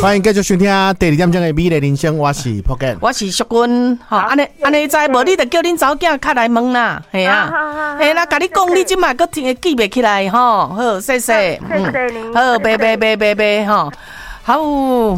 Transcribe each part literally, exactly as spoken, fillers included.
欢迎继续收听第二点钟的美丽人生，我是朴健， 我是淑君，吼，安尼安尼知无？你着叫恁查某囝较来问啦，系啊，嘿啦，甲你讲，你即摆佫听记袂起来吼，好，谢谢， 谢谢您， 好，拜拜拜拜拜，吼，好。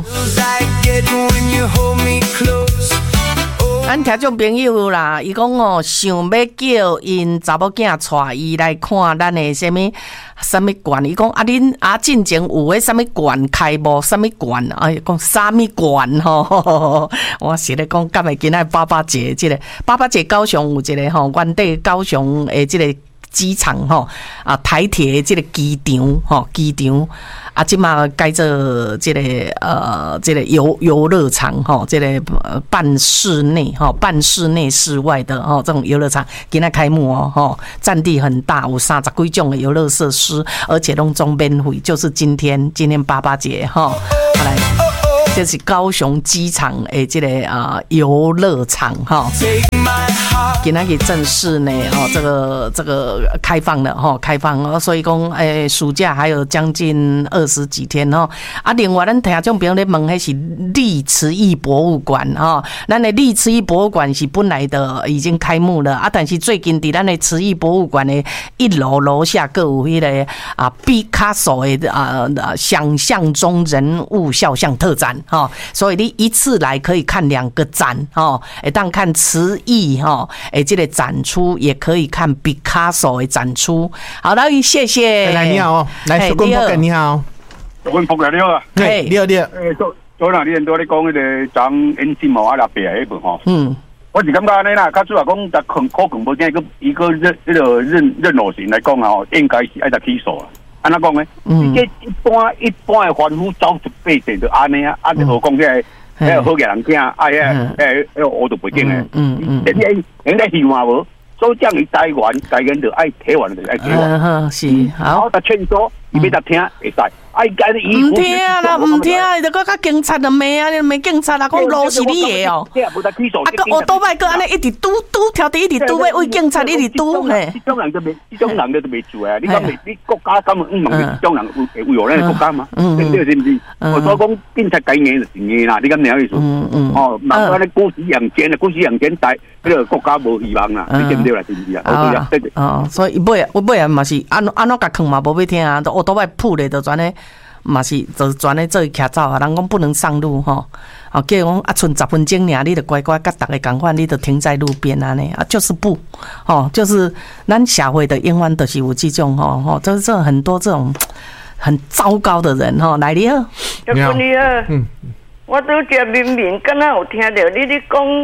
咱听众朋友啦，伊讲哦，想要叫因查某囝带伊来看咱的什么什么馆，伊讲啊，恁啊进前有诶什么馆开无？什么馆？哎，讲什么馆吼？我是咧讲，今日今仔爸爸节，即、这个爸爸节高雄有一个吼，原地高雄诶，即个机场吼啊，台铁即个机场吼，机场。啊，即马改做这个呃，这个游游乐场吼，这个呃半室内吼，半室内室外的吼，这种游乐场今天开幕哦吼，占地很大，有三十几种的游乐设施，而且拢总免费，就是今天今天八八节吼，来。这是高雄机场诶，这个啊游乐场哈，今天给正式呢哦，这个这个开放了哈，开放哦，所以讲诶，暑假还有将近二十几天哦。啊，另外咱听众朋友咧问，迄是历慈艺博物馆哈，咱的历慈艺博物馆是本来的已经开幕了啊，但是最近伫咱的慈艺博物馆的一楼楼下各有迄个啊毕卡索的啊想象中人物肖像特展。哦，所以你一次来可以看两个展哦，会当看慈艺哈，诶，这个展出也可以看毕卡索的展出。好的，谢谢。 来你好哦，来淑君朴健你好， 淑君朴健你好啊， 嘿，你好你好。 诶，昨昨两天都咧讲迄个张演进毛啊那边迄部吼， 嗯， 我是感觉安尼啦，较主要讲在可可能无见一个一个任迄个任任何型来讲啊，吼，应该是爱得起诉啊。安怎讲呢？嗯，一般一般的凡夫走一辈子就安尼啊，啊，就何讲这迄个好嘅人囝，啊，迄诶，迄个学到背景诶，嗯嗯，你你你咧戏话无？所以讲伊台湾台湾就爱台湾就爱台湾， 嗯是好。 我甲劝说，伊要得听会使，爱干伊唔听啦，唔听，伊就搁甲警察就骂啊，你骂警察啦，讲路是你的哦。啊，个我倒摆个安尼一直拄拄条地，一直拄要为警察一直拄嘿。 这种人就未，这种人就未做啊！你讲你国家根本唔能这种人为为何咱的国家嘛？对不对？是不是？我所讲警察该硬就是硬啦，你咁了意思？嗯嗯。哦，慢慢咧股市扬钱啊，股市扬钱大，这个国家无希望啦，你对不对啦？是不是啊？ 啊哦，所以尾我尾啊嘛是安安怎甲坑嘛无要听啊，我倒摆铺咧就全咧嘛是就全咧做徛走啊，人讲不能上路吼，哦叫讲啊剩十分钟尔，你就乖乖甲逐个共款，你就停在路边安尼啊，就是不哦，就是咱社会的冤枉就是有这种吼吼，就是这很多这种很糟糕的人吼，来你好， 你好，你好，嗯，我拄只明明敢若有听到你咧讲。